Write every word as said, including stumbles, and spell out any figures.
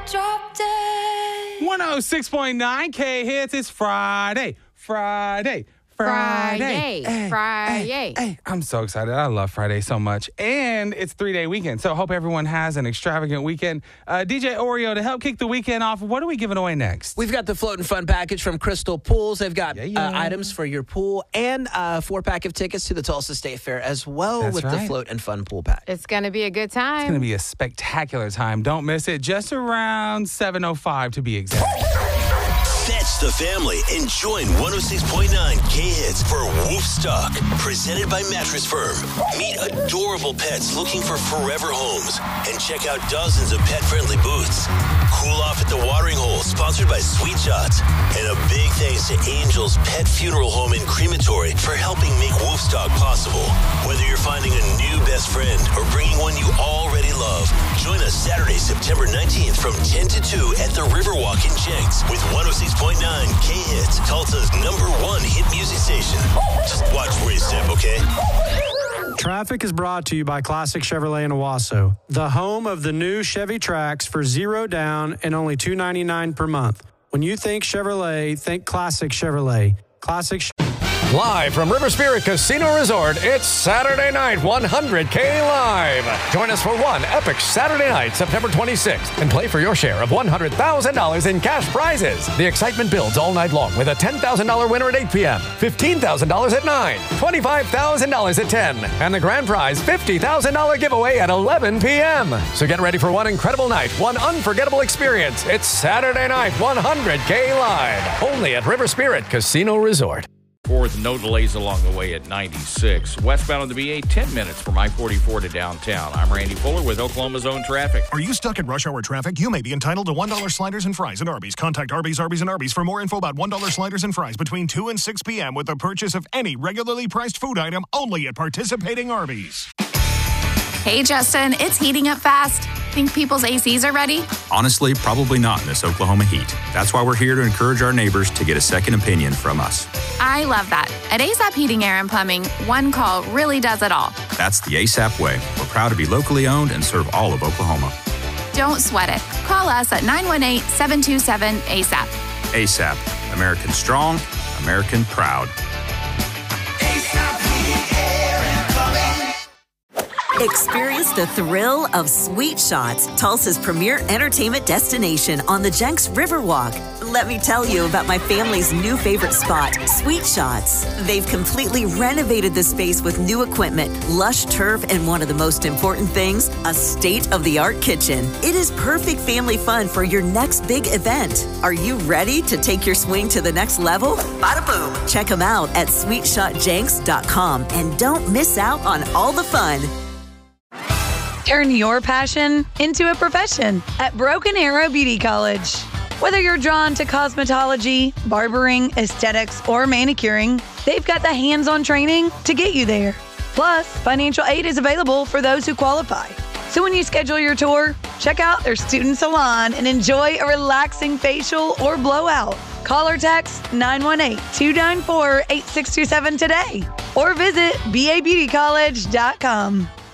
drop dead. one oh six point nine K Hits. It's Friday. Friday. Friday. Friday. Hey, Friday. Hey, hey. I'm so excited. I love Friday so much. And it's three-day weekend. So hope everyone has an extravagant weekend. Uh, D J Oreo, to help kick the weekend off, what are we giving away next? We've got the Float and Fun package from Crystal Pools. They've got Yeah, yeah. Uh, items for your pool and a four-pack of tickets to the Tulsa State Fair as well. That's with the right. Float and Fun pool pack. It's going to be a good time. It's going to be a spectacular time. Don't miss it. Just around seven oh five to be exact. Fetch the family and join one oh six point nine K Hits for Wolfstock, presented by Mattress Firm. Meet adorable pets looking for forever homes and check out dozens of pet-friendly booths. Cool off at the watering hole, sponsored by Sweet Shots. And a big thanks to Angel's Pet Funeral Home and Crematory for helping make Wolfstock possible. Whether you're finding a new best friend or bringing one you already love, join us Saturday, September nineteenth from ten to two at the Riverwalk in Jenks with one oh six point nine K Hits, Tulsa's number one hit music station. Just watch where you step, okay? Traffic is brought to you by Classic Chevrolet in Owasso, the home of the new Chevy Trax for zero down and only two hundred ninety-nine dollars per month. When you think Chevrolet, think Classic Chevrolet. Classic Chevrolet. Live from River Spirit Casino Resort, it's Saturday night one hundred K Live. Join us for one epic Saturday night, September twenty-sixth, and play for your share of one hundred thousand dollars in cash prizes. The excitement builds all night long with a ten thousand dollars winner at eight p.m., fifteen thousand dollars at nine, twenty-five thousand dollars at ten, and the grand prize fifty thousand dollars giveaway at eleven p.m. So get ready for one incredible night, one unforgettable experience. It's Saturday night one hundred K Live, only at River Spirit Casino Resort. With no delays along the way at ninety-six. Westbound on the B A, ten minutes from I forty-four to downtown. I'm Randy Fuller with Oklahoma's Own Traffic. Are you stuck in rush hour traffic? You may be entitled to one dollar sliders and fries at Arby's. Contact Arby's, Arby's, and Arby's for more info about one dollar sliders and fries between two and six p.m. with the purchase of any regularly priced food item only at participating Arby's. Hey, Justin, it's heating up fast. Think people's A Cs are ready? Honestly, probably not in this Oklahoma heat. That's why we're here to encourage our neighbors to get a second opinion from us. I love that. At ASAP Heating, Air, and Plumbing, one call really does it all. That's the ASAP way. We're proud to be locally owned and serve all of Oklahoma. Don't sweat it. Call us at nine one eight, seven two seven, A S A P. ASAP. American strong, American proud. Experience the thrill of Sweet Shots, Tulsa's premier entertainment destination on the Jenks Riverwalk. Let me tell you about my family's new favorite spot, Sweet Shots. They've completely renovated the space with new equipment, lush turf, and one of the most important things, a state-of-the-art kitchen. It is perfect family fun for your next big event. Are you ready to take your swing to the next level? Bada boom! Check them out at sweet shot jenks dot com and don't miss out on all the fun. Turn your passion into a profession at Broken Arrow Beauty College. Whether you're drawn to cosmetology, barbering, aesthetics, or manicuring, they've got the hands-on training to get you there. Plus, financial aid is available for those who qualify. So when you schedule your tour, check out their student salon and enjoy a relaxing facial or blowout. Call or text nine one eight, two nine four, eight six two seven today or visit b a beauty college dot com.